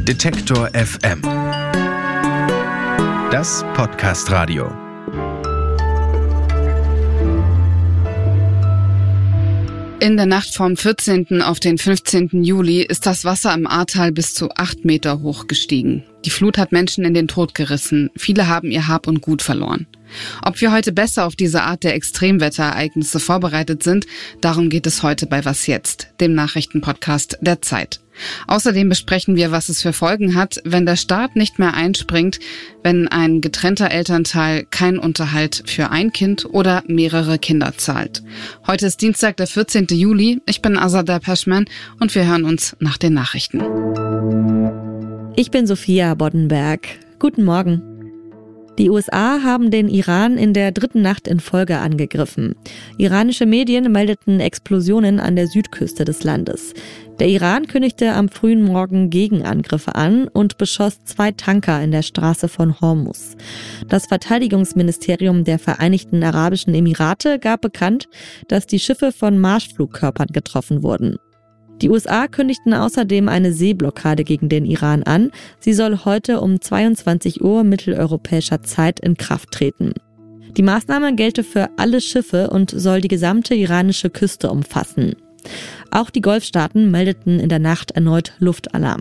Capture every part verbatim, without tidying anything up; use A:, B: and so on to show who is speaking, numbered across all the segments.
A: Detektor F M. Das Podcast-Radio.
B: In der Nacht vom vierzehnten auf den fünfzehnten Juli ist das Wasser im Ahrtal bis zu acht Meter hoch gestiegen. Die Flut hat Menschen in den Tod gerissen. Viele haben ihr Hab und Gut verloren. Ob wir heute besser auf diese Art der Extremwetterereignisse vorbereitet sind, darum geht es heute bei Was jetzt, dem Nachrichtenpodcast der Zeit. Außerdem besprechen wir, was es für Folgen hat, wenn der Staat nicht mehr einspringt, wenn ein getrennter Elternteil keinen Unterhalt für ein Kind oder mehrere Kinder zahlt. Heute ist Dienstag, der vierzehnten Juli. Ich bin Azadeh Peschman und wir hören uns nach den Nachrichten.
C: Ich bin Sophia Boddenberg. Guten Morgen. Die U S A haben den Iran in der dritten Nacht in Folge angegriffen. Iranische Medien meldeten Explosionen an der Südküste des Landes. Der Iran kündigte am frühen Morgen Gegenangriffe an und beschoss zwei Tanker in der Straße von Hormuz. Das Verteidigungsministerium der Vereinigten Arabischen Emirate gab bekannt, dass die Schiffe von Marschflugkörpern getroffen wurden. Die U S A kündigten außerdem eine Seeblockade gegen den Iran an. Sie soll heute um zweiundzwanzig Uhr mitteleuropäischer Zeit in Kraft treten. Die Maßnahme gelte für alle Schiffe und soll die gesamte iranische Küste umfassen. Auch die Golfstaaten meldeten in der Nacht erneut Luftalarm.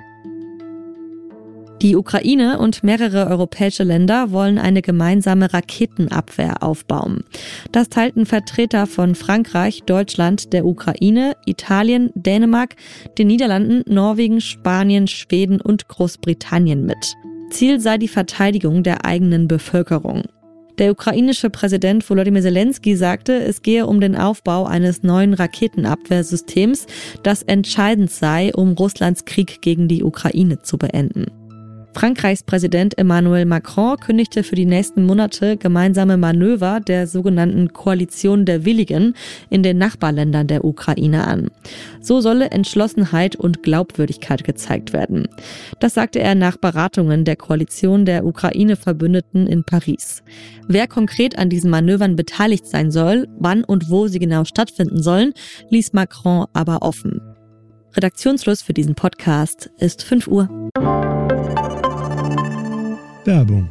C: Die Ukraine und mehrere europäische Länder wollen eine gemeinsame Raketenabwehr aufbauen. Das teilten Vertreter von Frankreich, Deutschland, der Ukraine, Italien, Dänemark, den Niederlanden, Norwegen, Spanien, Schweden und Großbritannien mit. Ziel sei die Verteidigung der eigenen Bevölkerung. Der ukrainische Präsident Volodymyr Zelensky sagte, es gehe um den Aufbau eines neuen Raketenabwehrsystems, das entscheidend sei, um Russlands Krieg gegen die Ukraine zu beenden. Frankreichs Präsident Emmanuel Macron kündigte für die nächsten Monate gemeinsame Manöver der sogenannten Koalition der Willigen in den Nachbarländern der Ukraine an. So solle Entschlossenheit und Glaubwürdigkeit gezeigt werden. Das sagte er nach Beratungen der Koalition der Ukraine-Verbündeten in Paris. Wer konkret an diesen Manövern beteiligt sein soll, wann und wo sie genau stattfinden sollen, ließ Macron aber offen. Redaktionsschluss für diesen Podcast ist fünf Uhr.
D: Werbung.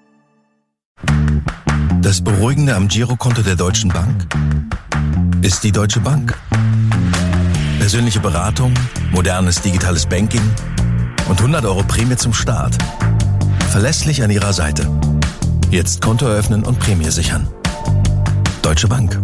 A: Das Beruhigende am Girokonto der Deutschen Bank ist die Deutsche Bank. Persönliche Beratung, modernes digitales Banking und hundert Euro Prämie zum Start. Verlässlich an Ihrer Seite. Jetzt Konto eröffnen und Prämie sichern. Deutsche Bank.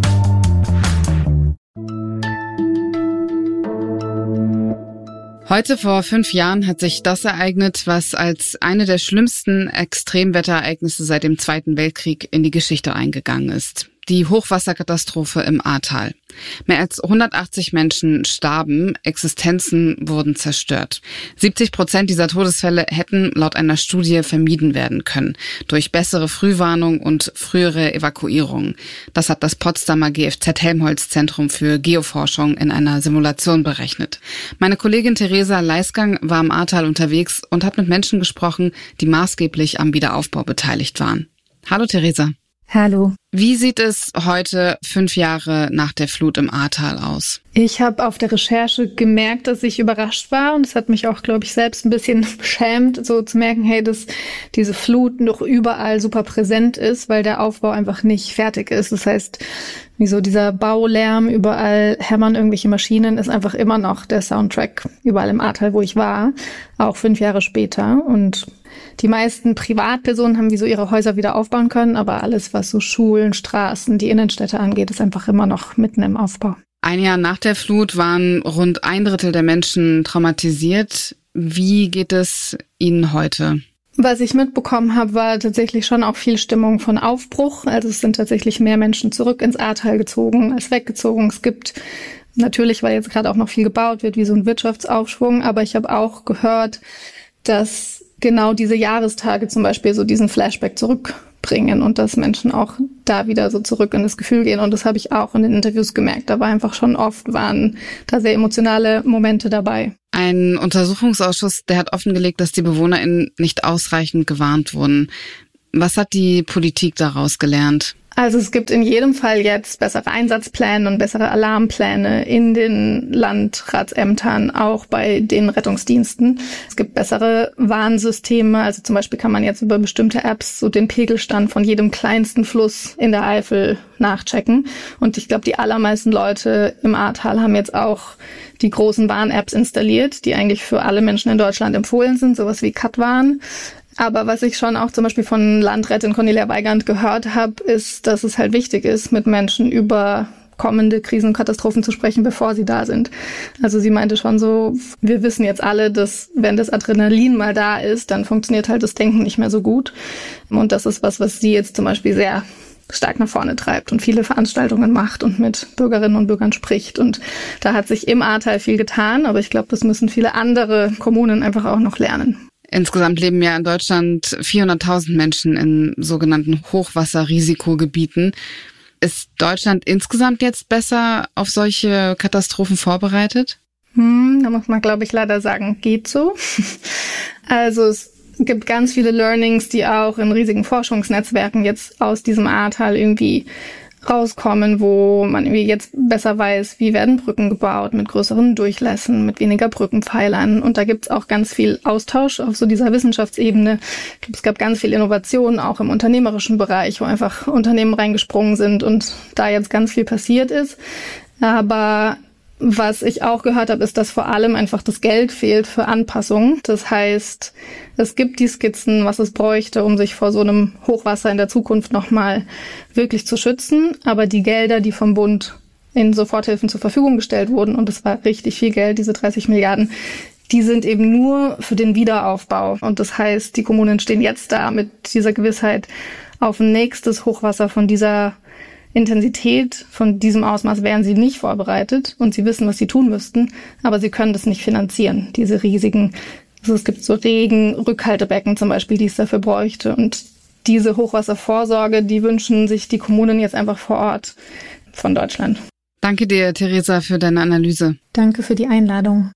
B: Heute vor fünf Jahren hat sich das ereignet, was als eine der schlimmsten Extremwetterereignisse seit dem Zweiten Weltkrieg in die Geschichte eingegangen ist. Die Hochwasserkatastrophe im Ahrtal. Mehr als hundertachtzig Menschen starben, Existenzen wurden zerstört. siebzig Prozent dieser Todesfälle hätten laut einer Studie vermieden werden können, durch bessere Frühwarnung und frühere Evakuierung. Das hat das Potsdamer G F Z-Helmholtz-Zentrum für Geoforschung in einer Simulation berechnet. Meine Kollegin Theresa Leisgang war im Ahrtal unterwegs und hat mit Menschen gesprochen, die maßgeblich am Wiederaufbau beteiligt waren. Hallo Theresa.
E: Hallo.
B: Wie sieht es heute, fünf Jahre nach der Flut im Ahrtal aus?
E: Ich habe auf der Recherche gemerkt, dass ich überrascht war und es hat mich auch, glaube ich, selbst ein bisschen beschämt, so zu merken, hey, dass diese Flut noch überall super präsent ist, weil der Aufbau einfach nicht fertig ist. Das heißt, wie so dieser Baulärm, überall hämmern irgendwelche Maschinen, ist einfach immer noch der Soundtrack überall im Ahrtal, wo ich war, auch fünf Jahre später. Und die meisten Privatpersonen haben wie so ihre Häuser wieder aufbauen können, aber alles, was so Schulen, Straßen, die Innenstädte angeht, ist einfach immer noch mitten im Aufbau.
B: Ein Jahr nach der Flut waren rund ein Drittel der Menschen traumatisiert. Wie geht es Ihnen heute?
E: Was ich mitbekommen habe, war tatsächlich schon auch viel Stimmung von Aufbruch. Also es sind tatsächlich mehr Menschen zurück ins Ahrtal gezogen als weggezogen. Es gibt natürlich, weil jetzt gerade auch noch viel gebaut wird, wie so ein Wirtschaftsaufschwung. Aber ich habe auch gehört, dass genau diese Jahrestage zum Beispiel so diesen Flashback zurückbringen und dass Menschen auch da wieder so zurück in das Gefühl gehen. Und das habe ich auch in den Interviews gemerkt. Da war einfach schon oft, waren da sehr emotionale Momente dabei.
B: Ein Untersuchungsausschuss, der hat offengelegt, dass die BewohnerInnen nicht ausreichend gewarnt wurden. Was hat die Politik daraus gelernt?
E: Also es gibt in jedem Fall jetzt bessere Einsatzpläne und bessere Alarmpläne in den Landratsämtern, auch bei den Rettungsdiensten. Es gibt bessere Warnsysteme, also zum Beispiel kann man jetzt über bestimmte Apps so den Pegelstand von jedem kleinsten Fluss in der Eifel nachchecken. Und ich glaube, die allermeisten Leute im Ahrtal haben jetzt auch die großen Warn-Apps installiert, die eigentlich für alle Menschen in Deutschland empfohlen sind, sowas wie Katwarn. Aber was ich schon auch zum Beispiel von Landrätin Cornelia Weigand gehört habe, ist, dass es halt wichtig ist, mit Menschen über kommende Krisen und Katastrophen zu sprechen, bevor sie da sind. Also sie meinte schon so, wir wissen jetzt alle, dass wenn das Adrenalin mal da ist, dann funktioniert halt das Denken nicht mehr so gut. Und das ist was, was sie jetzt zum Beispiel sehr stark nach vorne treibt und viele Veranstaltungen macht und mit Bürgerinnen und Bürgern spricht. Und da hat sich im Ahrtal viel getan, aber ich glaube, das müssen viele andere Kommunen einfach auch noch lernen.
B: Insgesamt leben ja in Deutschland vierhunderttausend Menschen in sogenannten Hochwasserrisikogebieten. Ist Deutschland insgesamt jetzt besser auf solche Katastrophen vorbereitet?
E: Hm, da muss man, glaube ich, leider sagen, geht so. Also es gibt ganz viele Learnings, die auch in riesigen Forschungsnetzwerken jetzt aus diesem Ahrtal irgendwie rauskommen, wo man irgendwie jetzt besser weiß, wie werden Brücken gebaut mit größeren Durchlässen, mit weniger Brückenpfeilern. Und da gibt's auch ganz viel Austausch auf so dieser Wissenschaftsebene. Es gab ganz viel Innovation, auch im unternehmerischen Bereich, wo einfach Unternehmen reingesprungen sind und da jetzt ganz viel passiert ist. Aber was ich auch gehört habe, ist, dass vor allem einfach das Geld fehlt für Anpassungen. Das heißt, es gibt die Skizzen, was es bräuchte, um sich vor so einem Hochwasser in der Zukunft nochmal wirklich zu schützen. Aber die Gelder, die vom Bund in Soforthilfen zur Verfügung gestellt wurden, und es war richtig viel Geld, diese dreißig Milliarden, die sind eben nur für den Wiederaufbau. Und das heißt, die Kommunen stehen jetzt da mit dieser Gewissheit auf ein nächstes Hochwasser von dieser Intensität, von diesem Ausmaß wären sie nicht vorbereitet und sie wissen, was sie tun müssten, aber sie können das nicht finanzieren, diese riesigen, also es gibt so Regenrückhaltebecken zum Beispiel, die es dafür bräuchte, und diese Hochwasservorsorge, die wünschen sich die Kommunen jetzt einfach vor Ort von Deutschland.
B: Danke dir, Theresa, für deine Analyse.
E: Danke für die Einladung.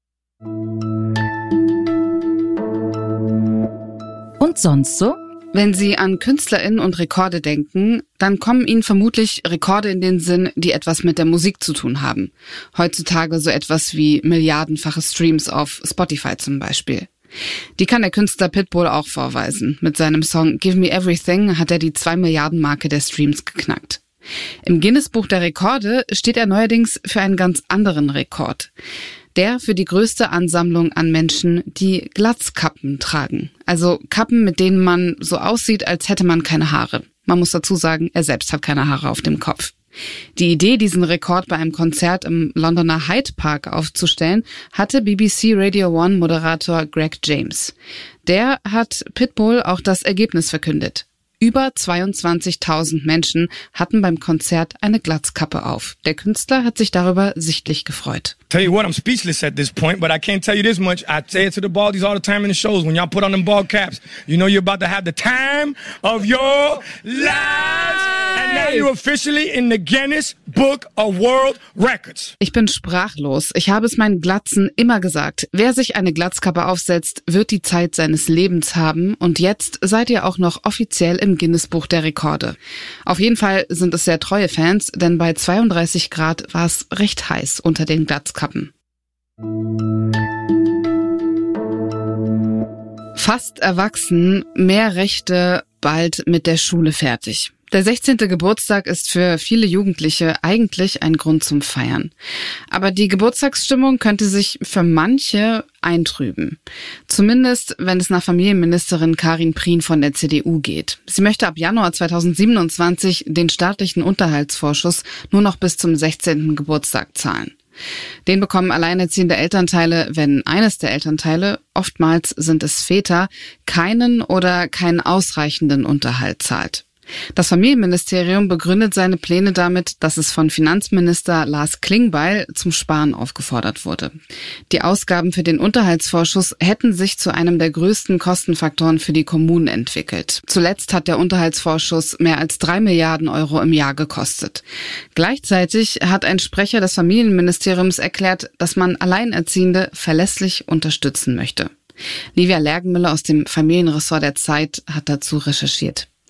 C: Und sonst so?
B: Wenn Sie an KünstlerInnen und Rekorde denken, dann kommen Ihnen vermutlich Rekorde in den Sinn, die etwas mit der Musik zu tun haben. Heutzutage so etwas wie milliardenfache Streams auf Spotify zum Beispiel. Die kann der Künstler Pitbull auch vorweisen. Mit seinem Song Give Me Everything hat er die zwei Milliarden Marke der Streams geknackt. Im Guinness-Buch der Rekorde steht er neuerdings für einen ganz anderen Rekord. Der für die größte Ansammlung an Menschen, die Glatzkappen tragen. Also Kappen, mit denen man so aussieht, als hätte man keine Haare. Man muss dazu sagen, er selbst hat keine Haare auf dem Kopf. Die Idee, diesen Rekord bei einem Konzert im Londoner Hyde Park aufzustellen, hatte B B C Radio One Moderator Greg James. Der hat Pitbull auch das Ergebnis verkündet. Über zweiundzwanzigtausend Menschen hatten beim Konzert eine Glatzkappe auf. Der Künstler hat sich darüber sichtlich gefreut.
D: Tell you what, I'm speechless at this point, but I can't tell you this much. I say it to the baldies all the time in the shows. When y'all put on them bald caps, you know you're about to have the time of your lives. And now you're officially in the Guinness Book of World Records.
B: Ich bin sprachlos. Ich habe es meinen Glatzen immer gesagt. Wer sich eine Glatzkappe aufsetzt, wird die Zeit seines Lebens haben. Und jetzt seid ihr auch noch offiziell im Guinness-Buch der Rekorde. Auf jeden Fall sind es sehr treue Fans, denn bei zweiunddreißig Grad war es recht heiß unter den Glatzkappen. Fast erwachsen, mehr Rechte, bald mit der Schule fertig. Der sechzehnte Geburtstag ist für viele Jugendliche eigentlich ein Grund zum Feiern. Aber die Geburtstagsstimmung könnte sich für manche eintrüben. Zumindest, wenn es nach Familienministerin Karin Prien von der C D U geht. Sie möchte ab Januar zweitausendsiebenundzwanzig den staatlichen Unterhaltsvorschuss nur noch bis zum sechzehnten Geburtstag zahlen. Den bekommen alleinerziehende Elternteile, wenn eines der Elternteile, oftmals sind es Väter, keinen oder keinen ausreichenden Unterhalt zahlt. Das Familienministerium begründet seine Pläne damit, dass es von Finanzminister Lars Klingbeil zum Sparen aufgefordert wurde. Die Ausgaben für den Unterhaltsvorschuss hätten sich zu einem der größten Kostenfaktoren für die Kommunen entwickelt. Zuletzt hat der Unterhaltsvorschuss mehr als drei Milliarden Euro im Jahr gekostet. Gleichzeitig hat ein Sprecher des Familienministeriums erklärt, dass man Alleinerziehende verlässlich unterstützen möchte. Livia Lergenmüller aus dem Familienressort der Zeit hat dazu recherchiert.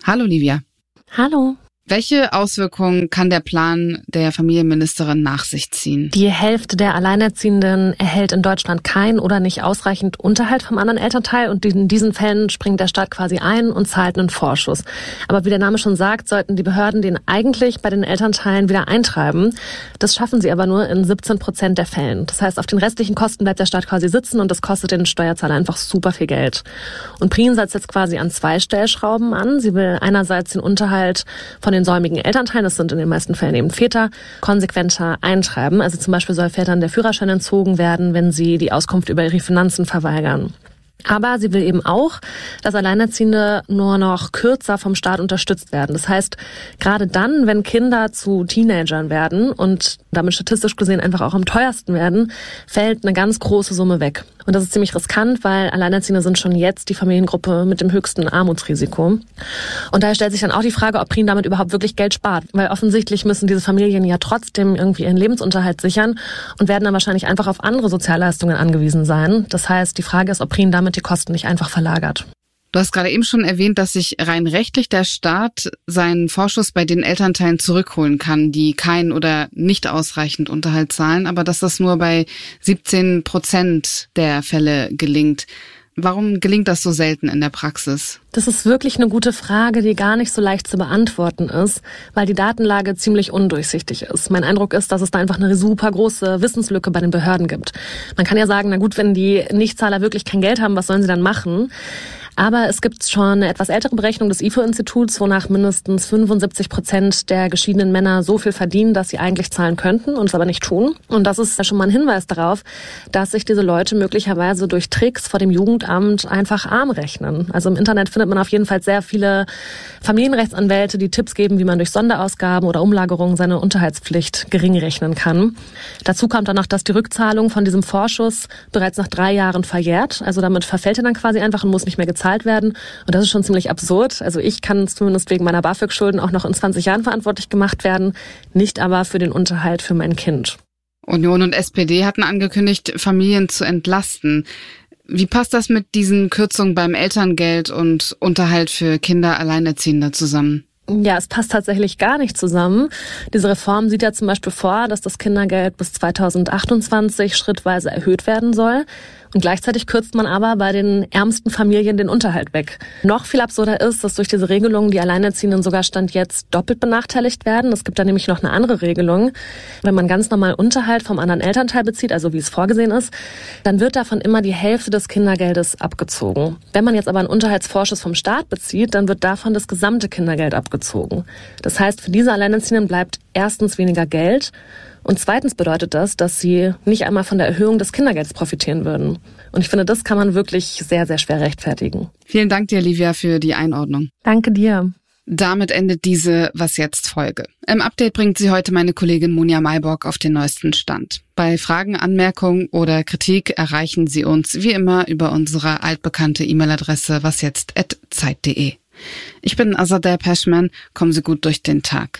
B: Hallo Livia.
F: Hallo.
B: Welche Auswirkungen kann der Plan der Familienministerin nach sich ziehen?
F: Die Hälfte der Alleinerziehenden erhält in Deutschland kein oder nicht ausreichend Unterhalt vom anderen Elternteil und in diesen Fällen springt der Staat quasi ein und zahlt einen Vorschuss. Aber wie der Name schon sagt, sollten die Behörden den eigentlich bei den Elternteilen wieder eintreiben. Das schaffen sie aber nur in siebzehn Prozent der Fällen. Das heißt, auf den restlichen Kosten bleibt der Staat quasi sitzen und das kostet den Steuerzahler einfach super viel Geld. Und Prien setzt jetzt quasi an zwei Stellschrauben an. Sie will einerseits den Unterhalt von den säumigen Elternteilen, das sind in den meisten Fällen eben Väter, konsequenter eintreiben. Also zum Beispiel soll Vätern der Führerschein entzogen werden, wenn sie die Auskunft über ihre Finanzen verweigern. Aber sie will eben auch, dass Alleinerziehende nur noch kürzer vom Staat unterstützt werden. Das heißt, gerade dann, wenn Kinder zu Teenagern werden und damit statistisch gesehen einfach auch am teuersten werden, fällt eine ganz große Summe weg. Und das ist ziemlich riskant, weil Alleinerziehende sind schon jetzt die Familiengruppe mit dem höchsten Armutsrisiko. Und daher stellt sich dann auch die Frage, ob Prien damit überhaupt wirklich Geld spart. Weil offensichtlich müssen diese Familien ja trotzdem irgendwie ihren Lebensunterhalt sichern und werden dann wahrscheinlich einfach auf andere Sozialleistungen angewiesen sein. Das heißt, die Frage ist, ob Prien damit die Kosten nicht einfach verlagert.
B: Du hast gerade eben schon erwähnt, dass sich rein rechtlich der Staat seinen Vorschuss bei den Elternteilen zurückholen kann, die keinen oder nicht ausreichend Unterhalt zahlen, aber dass das nur bei siebzehn Prozent der Fälle gelingt. Warum gelingt das so selten in der Praxis?
F: Das ist wirklich eine gute Frage, die gar nicht so leicht zu beantworten ist, weil die Datenlage ziemlich undurchsichtig ist. Mein Eindruck ist, dass es da einfach eine super große Wissenslücke bei den Behörden gibt. Man kann ja sagen, na gut, wenn die Nichtzahler wirklich kein Geld haben, was sollen sie dann machen? Aber es gibt schon eine etwas ältere Berechnung des I F O-Instituts, wonach mindestens fünfundsiebzig Prozent der geschiedenen Männer so viel verdienen, dass sie eigentlich zahlen könnten und es aber nicht tun. Und das ist ja schon mal ein Hinweis darauf, dass sich diese Leute möglicherweise durch Tricks vor dem Jugendamt einfach arm rechnen. Also im Internet findet man auf jeden Fall sehr viele Familienrechtsanwälte, die Tipps geben, wie man durch Sonderausgaben oder Umlagerungen seine Unterhaltspflicht gering rechnen kann. Dazu kommt dann noch, dass die Rückzahlung von diesem Vorschuss bereits nach drei Jahren verjährt. Also damit verfällt er dann quasi einfach und muss nicht mehr gezahlt werden. Und das ist schon ziemlich absurd. Also ich kann zumindest wegen meiner BAföG-Schulden auch noch in zwanzig Jahren verantwortlich gemacht werden, nicht aber für den Unterhalt für mein Kind.
B: Union und S P D hatten angekündigt, Familien zu entlasten. Wie passt das mit diesen Kürzungen beim Elterngeld und Unterhalt für Kinder Alleinerziehender zusammen?
F: Ja, es passt tatsächlich gar nicht zusammen. Diese Reform sieht ja zum Beispiel vor, dass das Kindergeld bis zweitausendachtundzwanzig schrittweise erhöht werden soll. Und gleichzeitig kürzt man aber bei den ärmsten Familien den Unterhalt weg. Noch viel absurder ist, dass durch diese Regelung die Alleinerziehenden sogar Stand jetzt doppelt benachteiligt werden. Es gibt da nämlich noch eine andere Regelung. Wenn man ganz normal Unterhalt vom anderen Elternteil bezieht, also wie es vorgesehen ist, dann wird davon immer die Hälfte des Kindergeldes abgezogen. Wenn man jetzt aber einen Unterhaltsvorschuss vom Staat bezieht, dann wird davon das gesamte Kindergeld abgezogen. Das heißt, für diese Alleinerziehenden bleibt erstens weniger Geld und zweitens bedeutet das, dass sie nicht einmal von der Erhöhung des Kindergelds profitieren würden. Und ich finde, das kann man wirklich sehr, sehr schwer rechtfertigen.
B: Vielen Dank dir, Livia, für die Einordnung.
F: Danke dir.
B: Damit endet diese Was jetzt Folge. Im Update bringt sie heute meine Kollegin Monja Mayborg auf den neuesten Stand. Bei Fragen, Anmerkungen oder Kritik erreichen Sie uns wie immer über unsere altbekannte E-Mail-Adresse wasjetzt at zeit punkt de. Ich bin Azadeh Peschman. Kommen Sie gut durch den Tag.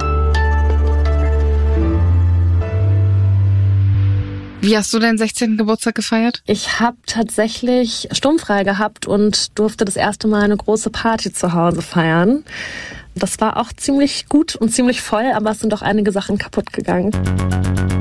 B: Wie hast du deinen sechzehnten Geburtstag gefeiert?
F: Ich habe tatsächlich sturmfrei gehabt und durfte das erste Mal eine große Party zu Hause feiern. Das war auch ziemlich gut und ziemlich voll, aber es sind auch einige Sachen kaputt gegangen.